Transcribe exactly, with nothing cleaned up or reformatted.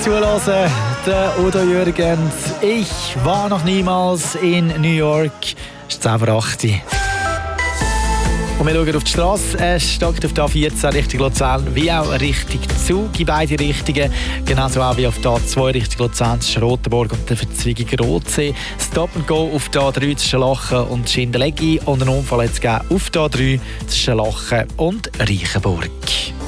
Zuhören, der Udo Jürgens. Ich war noch niemals in New York. Es ist zehn vor acht. Und wir schauen auf die Straße. Es stockt auf der A vierzehn Richtung Luzern wie auch Richtung Zug in beide Richtungen. Genauso auch wie auf der A zwei Richtung Luzern zwischen Rotenburg und der Verzweigung Rotsee. Stop and Go auf der A drei zwischen Lachen und Schindeleggi. Und einen Unfall jetzt gegeben auf der A drei zwischen Lachen und Reichenburg.